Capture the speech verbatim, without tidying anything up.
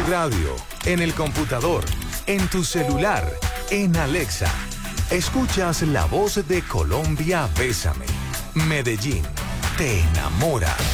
radio, en el computador, en tu celular, en Alexa. Escuchas la voz de Colombia, Bésame. Medellín, te enamora.